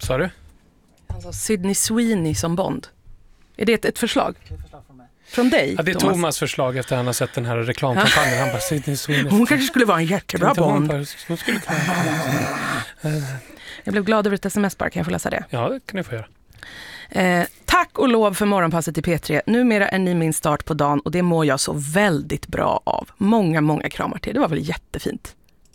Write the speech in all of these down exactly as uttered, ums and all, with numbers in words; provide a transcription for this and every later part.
Sa du? Alltså Sydney Sweeney som Bond. Är det ett, ett förslag? Det är ett förslag från mig. Från dig, Ja, det är Thomas. Thomas förslag efter att han har sett den här reklamkampanjen. Han bara, Sydney Sweeney. Hon kanske skulle vara en jättebra Kan inte hon Bond. bara- Hon skulle kunna... Jag blev glad över ett sms bara, kan jag få läsa det? Ja, det kan ni få göra. Eh, tack och lov för morgonpasset i P tre. Numera är ni min start på dagen och det mår jag så väldigt bra av. Många, många kramar till. Det var väl jättefint.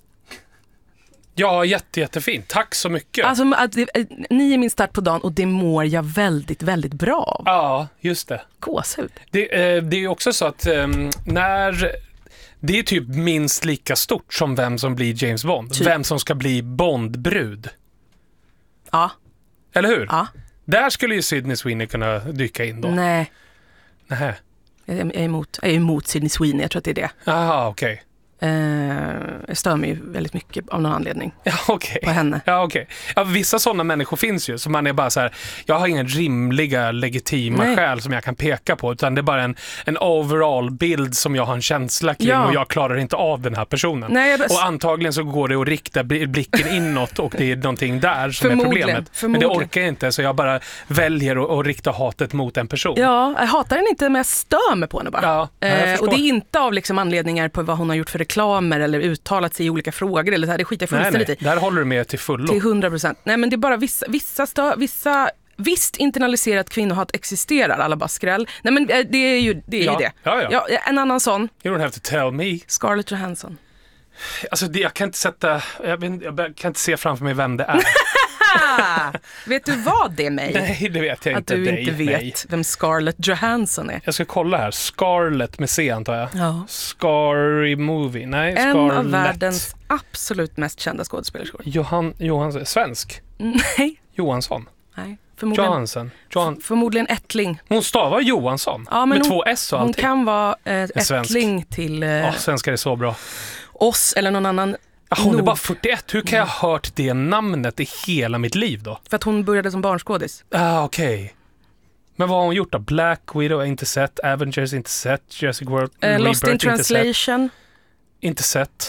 Ja, jätte, jättefint. Tack så mycket. Alltså, att, eh, ni är min start på dagen och det mår jag väldigt, väldigt bra av. Ja, just det. Gåshud. Det, eh, det är också så att eh, när... Det är typ minst lika stort som vem som blir James Bond. Typ. Vem som ska bli Bond-brud. Ja. Eller hur? Ja. Där skulle ju Sydney Sweeney kunna dyka in då. Nej, Nähä. jag är emot, jag är emot Sydney Sweeney. Jag tror att det är det. Jaha, okej. Eh, jag stör mig ju väldigt mycket av någon anledning Ja, okej. på henne. Ja, okej. Ja, vissa sådana människor finns ju. Så man är bara så här, jag har ingen rimliga, legitima Nej. skäl som jag kan peka på. Utan det är bara en, en overall-bild som jag har en känsla kring. Ja. Och jag klarar inte av den här personen. Nej, jag bara- Och antagligen så går det att rikta bli- blicken inåt. Och det är någonting där som är Förmodligen, problemet. Men det förmodligen. orkar jag inte. Så jag bara väljer att, att rikta hatet mot en person. Ja, jag hatar den inte men jag stör mig på henne bara. Ja, jag eh, förstår. och det är inte av liksom anledningar på vad hon har gjort för reklamer eller uttalat sig i olika frågor eller så här, det skiter jag nej, fullständigt nej. i. Där håller du med till fullo. Till hundra procent. Nej men det är bara vissa, vissa, stö, vissa visst internaliserat kvinnohat existerar, alla bara skräll. Nej men eh, det är ju det. Är Ja, ju det. ja, ja. En annan sån, You don't have to tell me. Scarlett Johansson. Alltså det, jag kan inte sätta, jag, vet, jag kan inte se framför mig vem det är. Ah, vet du vad det är mig? Nej, det vet jag Att inte. du dig, inte vet nej. vem Scarlett Johansson är. Jag ska kolla här. Scarlett med C antar jag. Ja. Scary Movie. Nej, En Scarlett. av världens absolut mest kända skådespelerskor. Johan, Johansson. Svensk. Nej, Johansson. nej. Förmodligen, Johansson. Johan. förmodligen ättling. Hon stavar Johansson. Ja, men med hon- två S och Hon allting. kan vara eh, svensk. ättling till eh, Ja, svenskar är så bra. oss eller någon annan. Ja, hon är Nord. bara fyrtioett. Hur kan jag ha hört det namnet i hela mitt liv då? För att hon började som barnskådis. Ah, okej. Men vad har hon gjort då? Black Widow inte sett. Avengers inte sett. Jurassic World Eh, Lost in Rebirth inte sett. translation. Inte sett.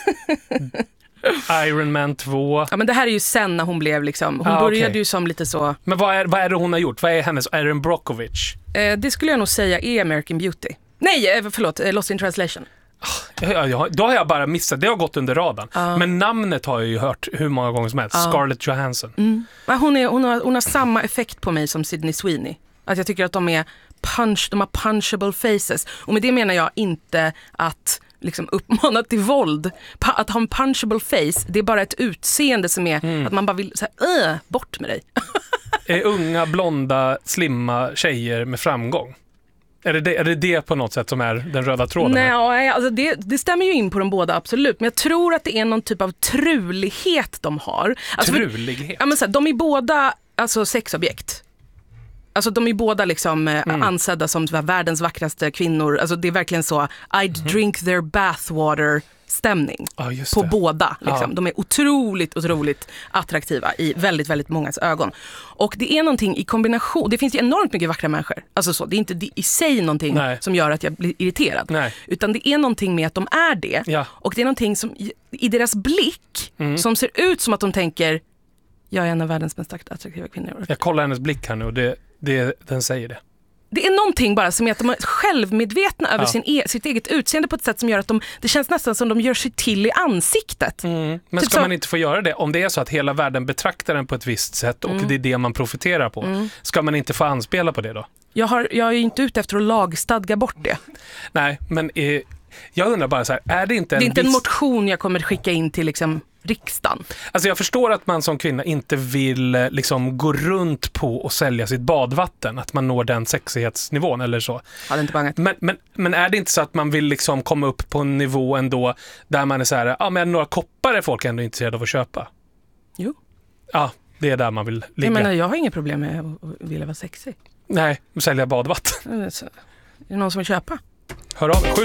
Iron Man två. Ja, men det här är ju sen när hon blev liksom, hon Ah, började okej. ju som lite så, Men vad är, vad är det hon har gjort? Vad är hennes Erin Brockovich? eh, det skulle jag nog säga är American Beauty. Nej, eh, förlåt, eh, Lost in translation. Ja, ja, då har jag bara missat. Det har gått under radarn. Ja. Men namnet har jag ju hört hur många gånger som helst. Ja. Scarlett Johansson. Mm. Ja, hon, är, hon, har, hon har samma effekt på mig som Sydney Sweeney. Att jag tycker att de är punch, de har punchable faces. Och med det menar jag inte att liksom uppmana till våld. Pa- att ha en punchable face, det är bara ett utseende som är Mm. att man bara vill säga, äh, bort med dig. Är unga, blonda, slimma tjejer med framgång? Är det det, är det det på något sätt som är den röda tråden? Nej, här? ja, alltså det, det stämmer ju in på de båda, absolut. Men jag tror att det är någon typ av trulighet de har. Alltså, för- Trulighet. Ja, men så här, de är båda alltså, sexobjekt. Alltså de är båda liksom eh, Mm. ansedda som så här, världens vackraste kvinnor. Alltså det är verkligen så, I'd drink their bathwater stämning Ja, just på det. båda. Liksom. Ja. De är otroligt, otroligt attraktiva i väldigt, väldigt mångas ögon. Och det är någonting i kombination, det finns ju enormt mycket vackra människor. Alltså så, det är inte det i sig någonting Nej. som gör att jag blir irriterad. Nej. Utan det är någonting med att de är det. Ja. Och det är någonting som i, i deras blick Mm. som ser ut som att de tänker, jag är en av världens mest attraktiva kvinnor. Jag kollar hennes blick här nu och det, det, den säger det. Det är någonting bara som är att de är självmedvetna över Ja. sin e- sitt eget utseende på ett sätt som gör att de, det känns nästan som de gör sig till i ansiktet. Mm. Men Typ ska så- man inte få göra det? Om det är så att hela världen betraktar den på ett visst sätt och Mm. det är det man profiterar på. Ska man inte få anspela på det då? Jag, har, jag är ju inte ute efter att lagstadga bort det. Nej, men eh, jag undrar bara så här, är det inte en Det är inte en viss... motion jag kommer skicka in till liksom, riksdagen. Alltså jag förstår att man som kvinna inte vill eh, liksom gå runt på och sälja sitt badvatten, att man når den sexighetsnivån eller så. Hade inte bangat. Men, men, men är det inte så att man vill liksom komma upp på en nivå ändå där man är så här, ja men några koppar är folk ändå intresserade av att köpa? Jo. Ja, det är där man vill ligga. Jag menar, jag har inga problem med att att vilja vara sexig. Nej, sälja badvatten. Så, är det någon som vill köpa? Hör av er.